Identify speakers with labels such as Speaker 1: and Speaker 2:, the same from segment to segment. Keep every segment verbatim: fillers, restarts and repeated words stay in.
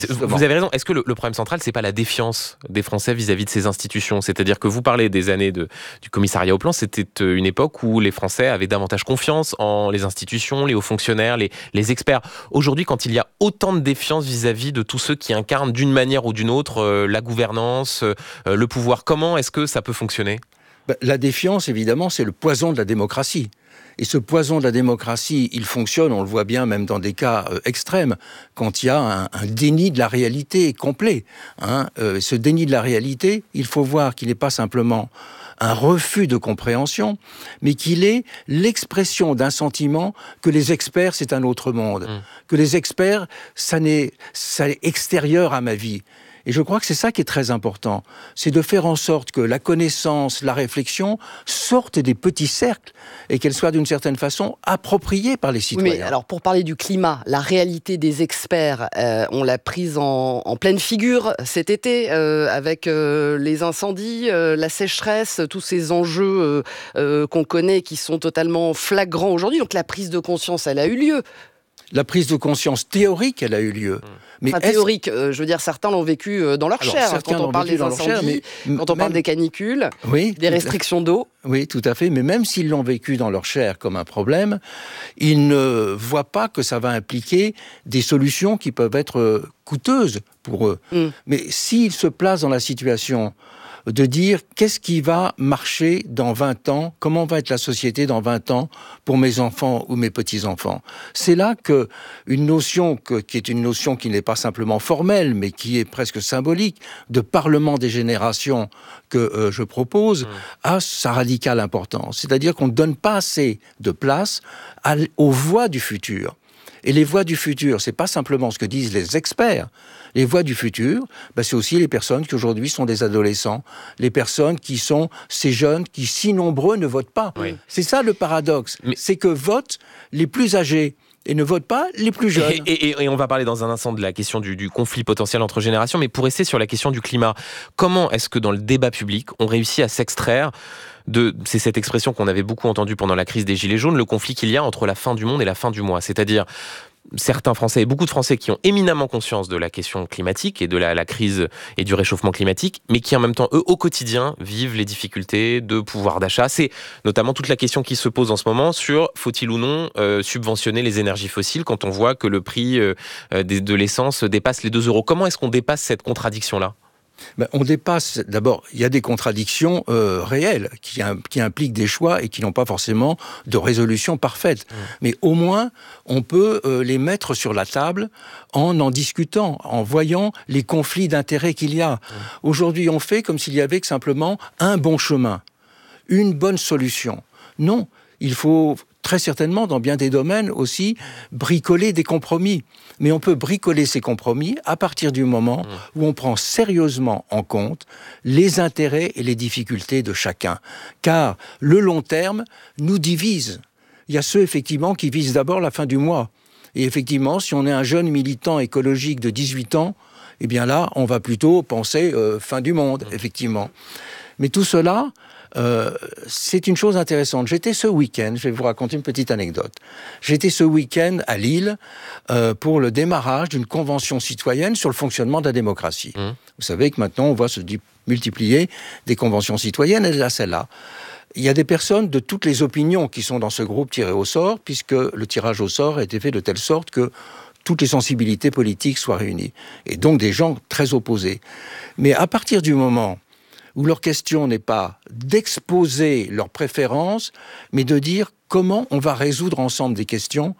Speaker 1: Justement. Vous avez raison. Est-ce que le, le problème central, c'est pas la défiance des Français vis-à-vis de ces institutions ? C'est-à-dire que vous parlez des années de, du commissariat au plan, c'était une époque où les Français avaient davantage confiance en les institutions, les hauts fonctionnaires, les, les experts. Aujourd'hui, quand il y a autant de défiance vis-à-vis de tous ceux qui incarnent d'une manière ou d'une autre euh, la gouvernance, euh, le pouvoir, comment est-ce que ça peut fonctionner ?
Speaker 2: Ben, la défiance, évidemment, c'est le poison de la démocratie. Et ce poison de la démocratie, il fonctionne, on le voit bien même dans des cas euh, extrêmes, quand il y a un, un déni de la réalité complet. Hein. Euh, ce déni de la réalité, il faut voir qu'il n'est pas simplement un refus de compréhension, mais qu'il est l'expression d'un sentiment que les experts, c'est un autre monde. Mmh. Que les experts, ça n'est, ça est extérieur à ma vie. Et je crois que c'est ça qui est très important, c'est de faire en sorte que la connaissance, la réflexion sortent des petits cercles et qu'elles soient d'une certaine façon appropriées par les citoyens.
Speaker 3: Oui, mais alors pour parler du climat, la réalité des experts, euh, on l'a prise en, en pleine figure cet été euh, avec euh, les incendies, euh, la sécheresse, tous ces enjeux euh, euh, qu'on connaît qui sont totalement flagrants aujourd'hui. Donc la prise de conscience, elle a eu lieu.
Speaker 2: La prise de conscience théorique, elle a eu lieu.
Speaker 3: Mais enfin, théorique, euh, je veux dire, certains l'ont vécu dans leur Alors, chair. Quand on parle des incendies, chair, mais quand on même... parle des canicules, oui, des restrictions d'eau.
Speaker 2: Oui, tout à fait. Mais même s'ils l'ont vécu dans leur chair comme un problème, ils ne voient pas que ça va impliquer des solutions qui peuvent être coûteuses pour eux. Mm. Mais s'ils se placent dans la situation de dire qu'est-ce qui va marcher dans vingt ans, comment va être la société dans vingt ans pour mes enfants ou mes petits-enfants. C'est là que une notion que, qui est une notion qui n'est pas simplement formelle, mais qui est presque symbolique, de parlement des générations que euh, je propose, mmh. a sa radicale importance. C'est-à-dire qu'on ne donne pas assez de place à, aux voix du futur. Et les voix du futur, c'est pas simplement ce que disent les experts. Les voix du futur, ben c'est aussi les personnes qui aujourd'hui sont des adolescents, les personnes qui sont ces jeunes qui, si nombreux, ne votent pas. Oui. C'est ça le paradoxe, Mais... c'est que votent les plus âgés et ne votent pas les plus jeunes.
Speaker 1: Et, et, et on va parler dans un instant de la question du, du conflit potentiel entre générations, mais pour rester sur la question du climat, comment est-ce que dans le débat public, on réussit à s'extraire de, c'est cette expression qu'on avait beaucoup entendue pendant la crise des Gilets jaunes, le conflit qu'il y a entre la fin du monde et la fin du mois, c'est-à-dire certains Français et beaucoup de Français qui ont éminemment conscience de la question climatique et de la, la crise et du réchauffement climatique, mais qui en même temps, eux, au quotidien, vivent les difficultés de pouvoir d'achat. C'est notamment toute la question qui se pose en ce moment sur faut-il ou non euh, subventionner les énergies fossiles quand on voit que le prix euh, de, de l'essence dépasse les deux euros. Comment est-ce qu'on dépasse cette contradiction-là ?
Speaker 2: Ben, on dépasse, d'abord, il y a des contradictions euh, réelles qui, qui impliquent des choix et qui n'ont pas forcément de résolution parfaite. Mmh. Mais au moins, on peut euh, les mettre sur la table en en discutant, en voyant les conflits d'intérêts qu'il y a. Mmh. Aujourd'hui, on fait comme s'il y avait que simplement un bon chemin, une bonne solution. Non, il faut très certainement, dans bien des domaines aussi, bricoler des compromis. Mais on peut bricoler ces compromis à partir du moment où on prend sérieusement en compte les intérêts et les difficultés de chacun. Car le long terme nous divise. Il y a ceux, effectivement, qui visent d'abord la fin du mois. Et effectivement, si on est un jeune militant écologique de dix-huit ans, eh bien là, on va plutôt penser euh, fin du monde, effectivement. Mais tout cela... Euh, c'est une chose intéressante. J'étais ce week-end, je vais vous raconter une petite anecdote. J'étais ce week-end à Lille euh, pour le démarrage d'une convention citoyenne sur le fonctionnement de la démocratie. Mmh. Vous savez que maintenant on voit se multiplier des conventions citoyennes, et là celle-là. Il y a des personnes de toutes les opinions qui sont dans ce groupe tiré au sort, puisque le tirage au sort a été fait de telle sorte que toutes les sensibilités politiques soient réunies. Et donc des gens très opposés. Mais à partir du moment où leur question n'est pas d'exposer leurs préférences, mais de dire comment on va résoudre ensemble des questions.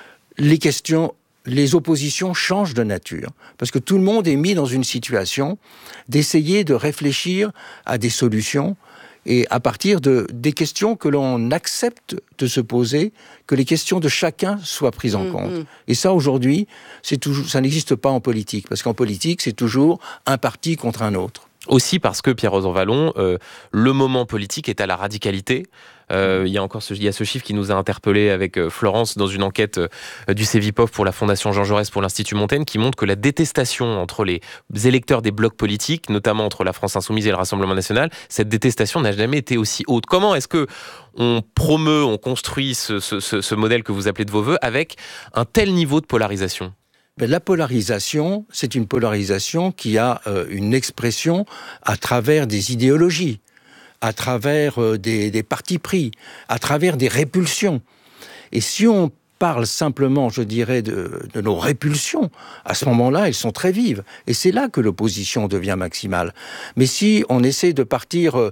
Speaker 2: Les questions, les oppositions changent de nature. Parce que tout le monde est mis dans une situation d'essayer de réfléchir à des solutions et à partir de, des questions que l'on accepte de se poser, que les questions de chacun soient prises en mmh, compte. Mmh. Et ça, aujourd'hui, c'est toujours, ça n'existe pas en politique. Parce qu'en politique, c'est toujours un parti contre un autre.
Speaker 1: Aussi parce que, Pierre Rosanvallon, euh, le moment politique est à la radicalité. Euh, il y a encore ce, il y a ce chiffre qui nous a interpellés avec euh, Florence dans une enquête euh, du Cevipof pour la Fondation Jean Jaurès pour l'Institut Montaigne qui montre que la détestation entre les électeurs des blocs politiques, notamment entre la France Insoumise et le Rassemblement National, cette détestation n'a jamais été aussi haute. Comment est-ce que on promeut, on construit ce, ce, ce, ce modèle que vous appelez de vos voeux avec un tel niveau de polarisation ?
Speaker 2: Ben, la polarisation, c'est une polarisation qui a euh, une expression à travers des idéologies, à travers euh, des, des partis pris, à travers des répulsions. Et si on parle simplement, je dirais, de, de nos répulsions, à ce moment-là, elles sont très vives. Et c'est là que l'opposition devient maximale. Mais si on essaie de partir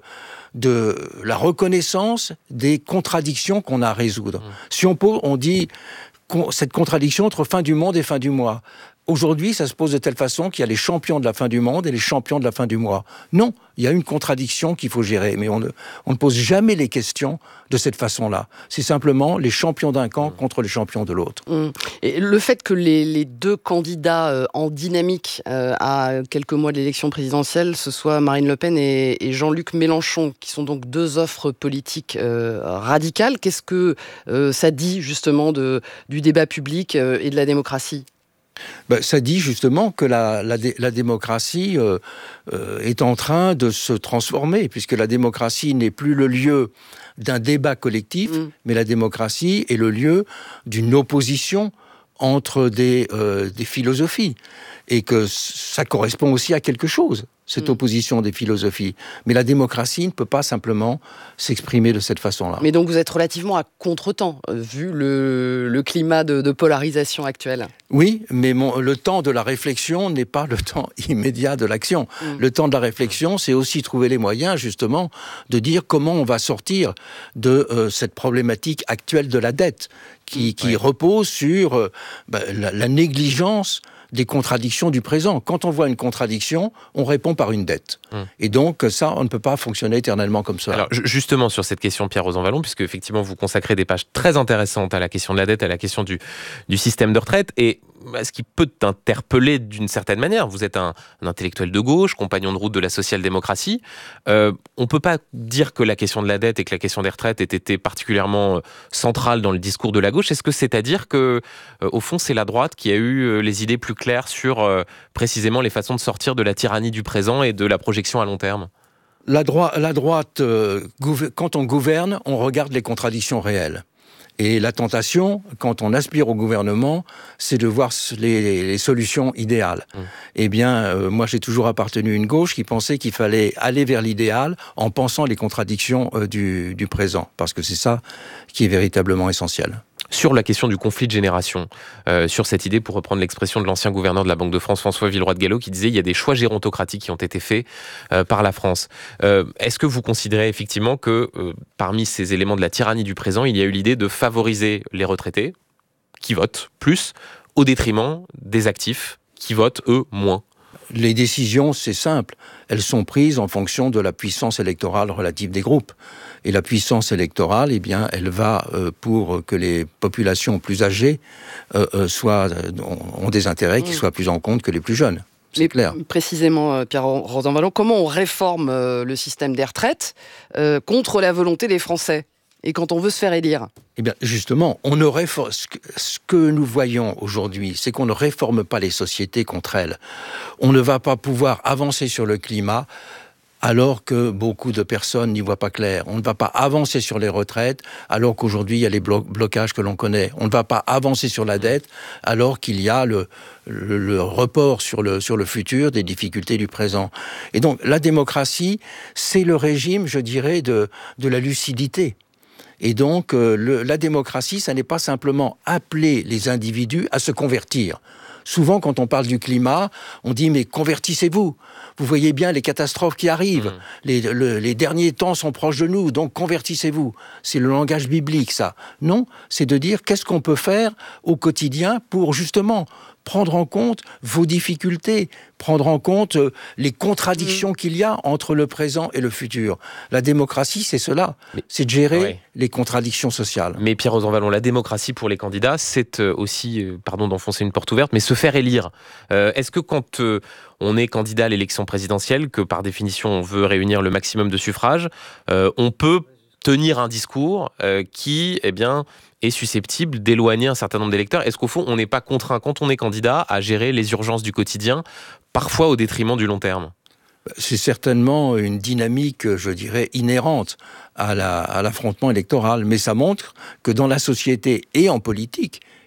Speaker 2: de la reconnaissance des contradictions qu'on a à résoudre, mmh. si on, peut, on dit cette contradiction entre fin du monde et fin du mois, aujourd'hui, ça se pose de telle façon qu'il y a les champions de la fin du monde et les champions de la fin du mois. Non, il y a une contradiction qu'il faut gérer, mais on ne, on ne pose jamais les questions de cette façon-là. C'est simplement les champions d'un camp mmh. contre les champions de l'autre.
Speaker 3: Mmh. Et le fait que les, les deux candidats euh, en dynamique euh, à quelques mois de l'élection présidentielle, ce soit Marine Le Pen et, et Jean-Luc Mélenchon, qui sont donc deux offres politiques euh, radicales, qu'est-ce que euh, ça dit justement de, du débat public euh, et de la démocratie ?
Speaker 2: Ben, ça dit justement que la, la, la démocratie euh, euh, est en train de se transformer, puisque la démocratie n'est plus le lieu d'un débat collectif, mmh. mais la démocratie est le lieu d'une opposition entre des, euh, des philosophies, et que ça correspond aussi à quelque chose, cette mmh. opposition des philosophies. Mais la démocratie ne peut pas simplement s'exprimer de cette façon-là.
Speaker 3: Mais donc vous êtes relativement à contre-temps, euh, vu le, le climat de, de polarisation actuel.
Speaker 2: Oui, mais mon, le temps de la réflexion n'est pas le temps immédiat de l'action. Mmh. Le temps de la réflexion, c'est aussi trouver les moyens, justement, de dire comment on va sortir de euh, cette problématique actuelle de la dette, qui, qui ouais. repose sur euh, bah, la, la négligence des contradictions du présent. Quand on voit une contradiction, on répond par une dette. Hum. Et donc, ça, on ne peut pas fonctionner éternellement comme ça.
Speaker 1: Alors, justement, sur cette question, Pierre Rosanvallon, puisque effectivement, vous consacrez des pages très intéressantes à la question de la dette, à la question du, du système de retraite, et ce qui peut t'interpeller d'une certaine manière. Vous êtes un, un intellectuel de gauche, compagnon de route de la social-démocratie. Euh, on ne peut pas dire que la question de la dette et que la question des retraites ait été particulièrement centrale dans le discours de la gauche. Est-ce que c'est à dire que, euh, au fond, c'est la droite qui a eu euh, les idées plus claires sur euh, précisément les façons de sortir de la tyrannie du présent et de la projection à long terme ?
Speaker 2: La, droi- la droite, euh, gouver- quand on gouverne, on regarde les contradictions réelles. Et la tentation, quand on aspire au gouvernement, c'est de voir les, les solutions idéales. Mmh. Eh bien, euh, moi, j'ai toujours appartenu à une gauche qui pensait qu'il fallait aller vers l'idéal en pensant les contradictions euh, du, du présent, parce que c'est ça qui est véritablement essentiel.
Speaker 1: Sur la question du conflit de génération, euh, sur cette idée, pour reprendre l'expression de l'ancien gouverneur de la Banque de France, François Villeroy de Galhau, qui disait il y a des choix gérontocratiques qui ont été faits euh, par la France. Euh, est-ce que vous considérez effectivement que euh, parmi ces éléments de la tyrannie du présent, il y a eu l'idée de favoriser les retraités, qui votent plus, au détriment des actifs, qui votent, eux, moins ?
Speaker 2: Les décisions, c'est simple. Elles sont prises en fonction de la puissance électorale relative des groupes. Et la puissance électorale, eh bien, elle va euh, pour que les populations plus âgées euh, euh, soient, euh, ont des intérêts qui mmh. soient plus en compte que les plus jeunes. C'est
Speaker 3: Mais
Speaker 2: clair.
Speaker 3: Précisément, Pierre Rosanvallon, comment on réforme euh, le système des retraites euh, contre la volonté des Français ? Et quand on veut se faire élire ?
Speaker 2: Eh bien, justement, on ne réforme... ce, que, ce que nous voyons aujourd'hui, c'est qu'on ne réforme pas les sociétés contre elles. On ne va pas pouvoir avancer sur le climat alors que beaucoup de personnes n'y voient pas clair. On ne va pas avancer sur les retraites alors qu'aujourd'hui, il y a les blo- blocages que l'on connaît. On ne va pas avancer sur la dette alors qu'il y a le, le, le report sur le, sur le futur des difficultés du présent. Et donc, la démocratie, c'est le régime, je dirais, de, de la lucidité. Et donc, euh, le, la démocratie, ça n'est pas simplement appeler les individus à se convertir. Souvent, quand on parle du climat, on dit « mais convertissez-vous ». Vous voyez bien les catastrophes qui arrivent. Mmh. Les, le, les derniers temps sont proches de nous, donc convertissez-vous. C'est le langage biblique, ça. Non, c'est de dire qu'est-ce qu'on peut faire au quotidien pour justement prendre en compte vos difficultés, prendre en compte euh, les contradictions mmh. qu'il y a entre le présent et le futur. La démocratie, c'est cela. Mais, c'est de gérer ouais. les contradictions sociales.
Speaker 1: Mais Pierre Rosanvallon, la démocratie pour les candidats, c'est aussi, euh, pardon d'enfoncer une porte ouverte, mais se faire élire. Euh, est-ce que quand euh, on est candidat à l'élection présidentielle, que par définition on veut réunir le maximum de suffrages, euh, on peut tenir un discours euh, qui, eh bien, est susceptible d'éloigner un certain nombre d'électeurs. Est-ce qu'au fond, on n'est pas contraint, quand on est candidat, à gérer les urgences du quotidien, parfois au détriment du long terme ?
Speaker 2: C'est certainement une dynamique, je dirais, inhérente à, la, à l'affrontement électoral. Mais ça montre que dans la société et en politique,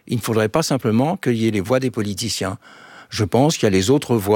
Speaker 2: il ne faudrait pas simplement qu'il y ait les voix des politiciens. Je pense qu'il y a les autres voix